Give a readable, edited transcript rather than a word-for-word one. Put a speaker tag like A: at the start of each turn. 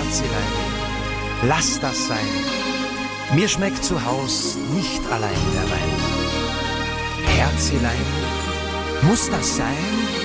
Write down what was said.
A: Herzilein, lass das sein. Mir schmeckt zu Haus nicht allein der Wein. Herzilein, muss das sein?